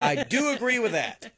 I do agree with that.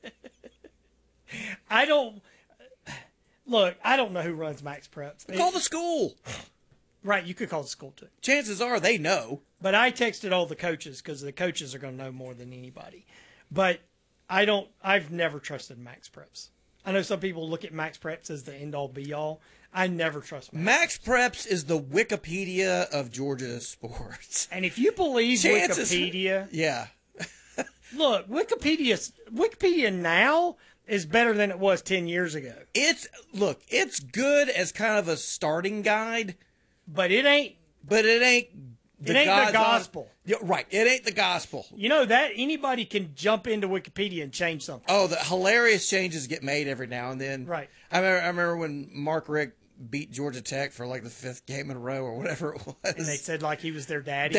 I don't know who runs Max Preps. Call the school. Right, you could call the school too. Chances are they know. But I texted all the coaches because the coaches are going to know more than anybody. But I've never trusted Max Preps. I know some people look at Max Preps as the end all be all. I never trust Max Preps is the Wikipedia of Georgia sports. And if you believe Wikipedia, yeah. Look, Wikipedia now is better than it was 10 years ago. It's good as kind of a starting guide, but it ain't the gospel. Right, it ain't the gospel. You know that anybody can jump into Wikipedia and change something. Oh, the hilarious changes get made every now and then. Right. I remember when Mark Richt beat Georgia Tech for like the 5th game in a row or whatever it was. And they said like he was their daddy.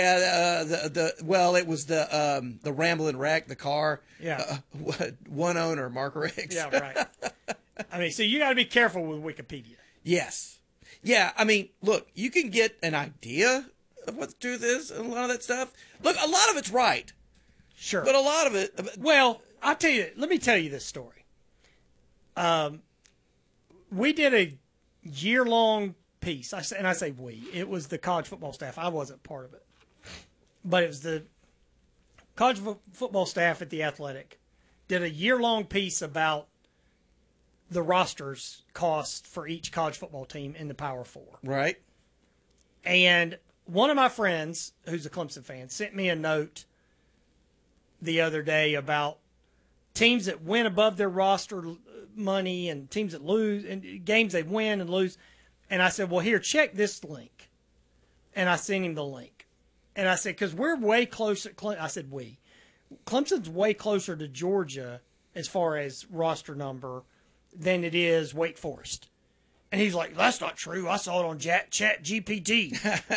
It was the Ramblin' Wreck, the car. Yeah. One owner, Mark Richt. Yeah, right. I mean, so you got to be careful with Wikipedia. Yes. Yeah, I mean, look, you can get an idea of what the truth is and a lot of that stuff. Look, a lot of it's right. Sure. But a lot of it... Well, let me tell you this story. We did a year-long piece, and I say we. It was the college football staff. I wasn't part of it. But it was the college football staff at The Athletic did a year-long piece about the rosters cost for each college football team in the Power Four. Right. And one of my friends, who's a Clemson fan, sent me a note the other day about teams that win above their roster money and teams that lose and games they win and lose. And I said, well, here, check this link. And I sent him the link. And I said, because we're way closer. I said, Clemson's way closer to Georgia as far as roster number than it is Wake Forest. And he's like, that's not true. I saw it on Chat GPT.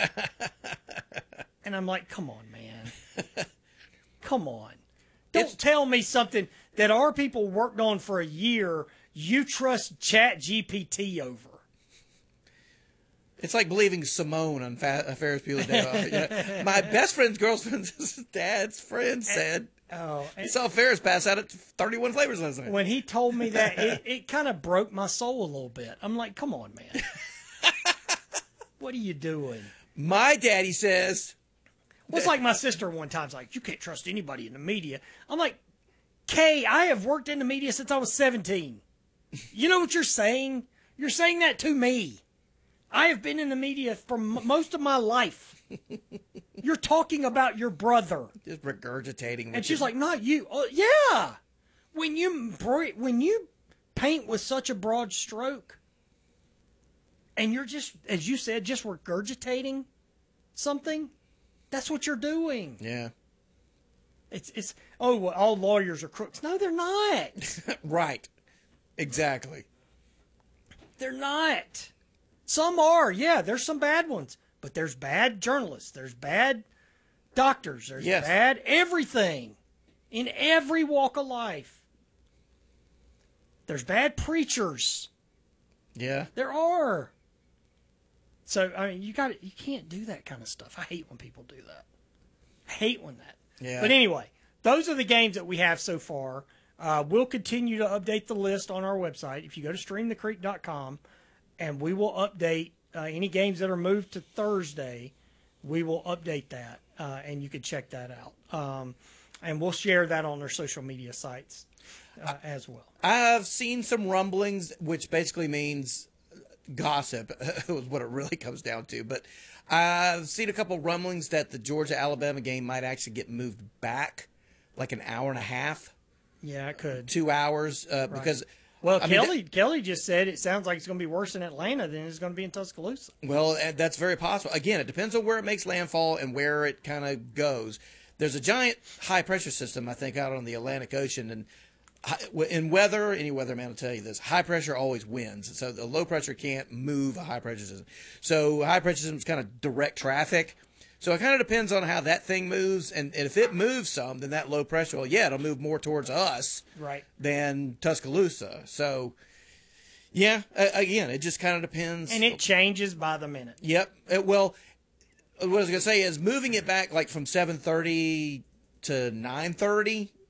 And I'm like, come on, man. Come on. Don't tell me something that our people worked on for a year you trust Chat GPT over. It's like believing Simone on Ferris Bueller's Day Off. Yeah. My best friend's girlfriend's dad's friend said he saw Ferris pass out at 31 Flavors last night. When he told me that, it kind of broke my soul a little bit. I'm like, come on, man. What are you doing? My daddy says... Well, it's like my sister one time's like, you can't trust anybody in the media. I'm like, Kay, I have worked in the media since I was 17. You know what you're saying? You're saying that to me. I have been in the media for most of my life. You're talking about your brother. Just regurgitating. And she's like, not you. Oh, yeah. When you paint with such a broad stroke and you're just, as you said, just regurgitating something, that's what you're doing. Yeah. It's well, all lawyers are crooks. No, they're not. Right. Exactly. They're not. Some are. Yeah, there's some bad ones. But there's bad journalists. There's bad doctors. There's bad everything. In every walk of life. There's bad preachers. Yeah. There are. So, I mean, you can't do that kind of stuff. I hate when people do that. I hate when that. Yeah. But anyway, those are the games that we have so far. We'll continue to update the list on our website. If you go to streamthecreek.com, and we will update any games that are moved to Thursday, we will update that, and you can check that out. And we'll share that on our social media sites as well. I've seen some rumblings, which basically means gossip is what it really comes down to. But I've seen a couple rumblings that the Georgia-Alabama game might actually get moved back like an hour and a half. Yeah, it could. 2 hours because... Well, Kelly just said it sounds like it's going to be worse in Atlanta than it's going to be in Tuscaloosa. Well, that's very possible. Again, it depends on where it makes landfall and where it kind of goes. There's a giant high-pressure system, I think, out on the Atlantic Ocean, and in weather, any weatherman will tell you this, high pressure always wins. So the low pressure can't move a high pressure system. So high pressure systems kind of direct traffic. So it kind of depends on how that thing moves. And if it moves some, then that low pressure, well, yeah, it'll move more towards us than Tuscaloosa. So, yeah, again, it just kind of depends. And it changes by the minute. Yep. Well, what I was going to say is moving it back like from 7:30 to 9:30